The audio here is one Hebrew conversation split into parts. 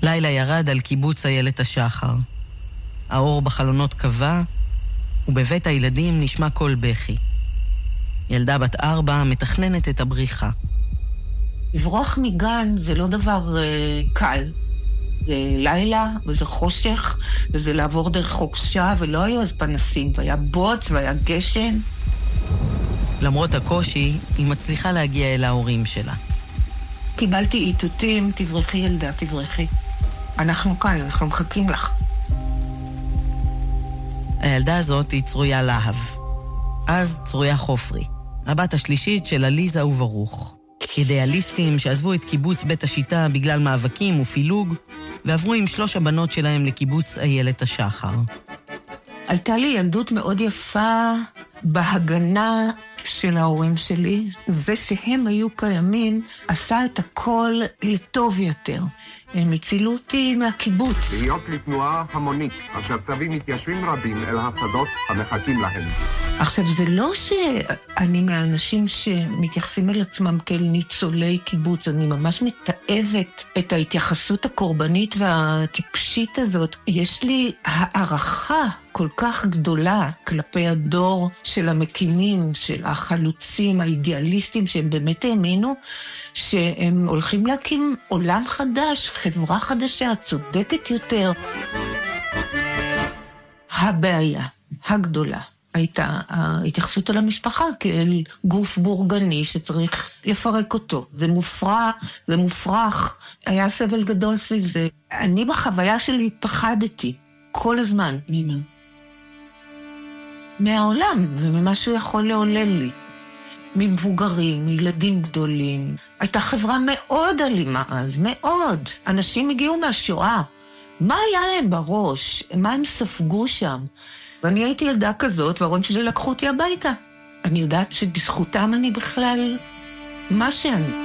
לילה ירד על קיבוץ איילת השחר. האור בחלונות קבע, ובבית הילדים נשמע קול בכי. ילדה בת 4 מתכננת את הבריחה. לברוח מגן זה לא דבר קל. זה לילה, וזה חושך, וזה לעבור דרך חורשה, ולא היו אז פנסים, והיה בוץ, והיה גשם. למרות הקושי, היא מצליחה להגיע אל ההורים שלה. קיבלתי איתותים, תברכי ילדה, תברכי. אנחנו כאן, אנחנו מחכים לך. הילדה הזאת היא צרויה להב. אז צרויה חופרי, הבת השלישית של עליזה וברוך. אידיאליסטים שעזבו את קיבוץ בית השיטה בגלל מאבקים ופילוג, ועברו עם 3 הבנות שלהם לקיבוץ איילת השחר. הייתה לי ילדות מאוד יפה בהגנה של ההורים שלי. זה שהם היו קיימים עשה את הכל לטוב יותר. הם הצילו אותי מהקיבוץ. להיות לתנועה המונית, אשר תביא מתיישבים רבים אל השדות המחכים להם. עכשיו, זה לא שאני מהאנשים שמתייחסים אל עצמם כאל ניצולי קיבוץ, אני ממש מתאהבת את ההתייחסות הקורבנית והטיפשית הזאת. יש לי הערכה כל כך גדולה כלפי הדור של המקימים, של החלוצים, האידיאליסטים, שהם באמת האמינו שהם הולכים להקים עולם חדש, חברה חדשה, צודקת יותר. הבעיה הגדולה הייתה ההתייחסות על המשפחה כאל גוף בורגני שצריך לפרק אותו. זה מופרך, היה סבל גדול סביב זה. אני בחוויה שלי פחדתי כל הזמן. ממה? מהעולם וממה שהוא יכול לעולל לי. ממבוגרים, מילדים גדולים. הייתה חברה מאוד אלימה אז, מאוד. אנשים הגיעו מהשואה. מה היה להם בראש? מה הם ספגו שם? ואני הייתי ילדה כזאת, וההורים שלי לקחו אותי הביתה. אני יודעת שבזכותם אני בכלל מה שאני.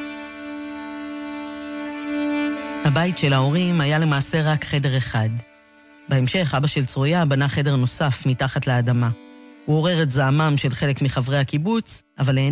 הבית של ההורים היה למעשה רק חדר אחד. בהמשך, אבא של צרויה בנה חדר נוסף מתחת לאדמה. הוא עורר את זעמם של חלק מחברי הקיבוץ, אבל